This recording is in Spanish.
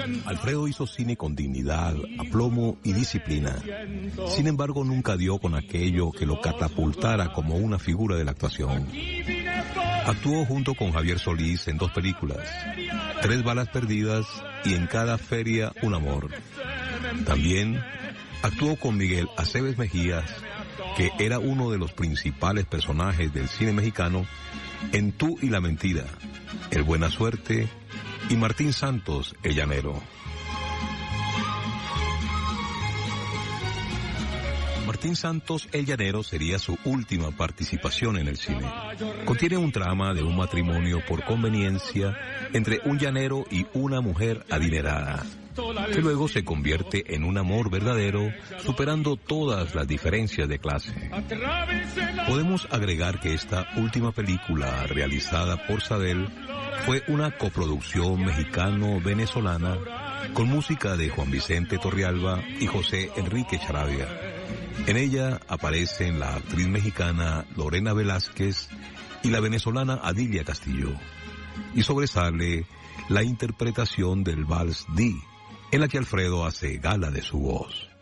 Alfredo hizo cine con dignidad, aplomo y disciplina. Sin embargo, nunca dio con aquello que lo catapultara como una figura de la actuación. Actuó junto con Javier Solís en 2 películas, 3 balas perdidas y En cada feria un amor. También actuó con Miguel Aceves Mejías, que era uno de los principales personajes del cine mexicano, en Tú y la mentira, El buena suerte y Martín Santos, El llanero. Martín Santos, El llanero, sería su última participación en el cine. Contiene un trama de un matrimonio por conveniencia entre un llanero y una mujer adinerada, que luego se convierte en un amor verdadero, superando todas las diferencias de clase. Podemos agregar que esta última película, realizada por Sadel, fue una coproducción mexicano-venezolana con música de Juan Vicente Torrealba y José Enrique Charavia. En ella aparecen la actriz mexicana Lorena Velázquez y la venezolana Adilia Castillo. Y sobresale la interpretación del Vals Di, en la que Alfredo hace gala de su voz.